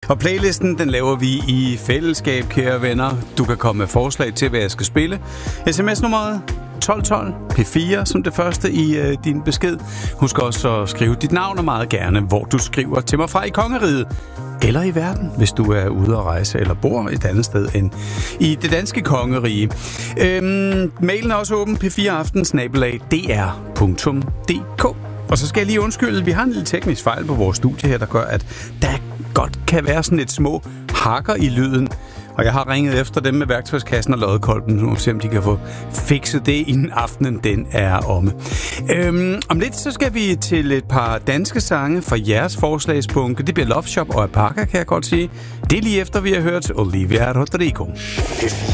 Og playlisten, den laver vi i fællesskab, kære venner. Du kan komme med forslag til, hvad jeg skal spille. SMS-nummeret 1212 P4 som det første i din besked. Husk også at skrive dit navn og meget gerne, hvor du skriver til mig fra i kongeriget. Eller i verden, hvis du er ude at rejse eller bor et andet sted end i det danske kongerige. Mailen er også åben p4aften@dr.dk. Og så skal jeg lige undskylde, vi har en lille teknisk fejl på vores studie her, der gør, at der godt kan være sådan et små hakker i lyden. Og jeg har ringet efter dem med værktøjskassen og loddekolben, nu se om de kan få fikset det, inden aftenen den er omme. Om lidt så skal vi til et par danske sange fra jeres forslagsbunke. Det bliver Love Shop og Apaka, kan jeg godt sige. Det er lige efter, vi har hørt Olivia Rodrigo.